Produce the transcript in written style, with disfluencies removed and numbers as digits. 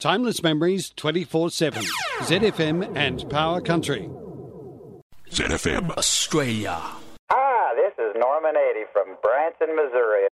Timeless memories 24/7. ZFM and Power Country. ZFM Australia. This is Norman 80 from Branson, Missouri.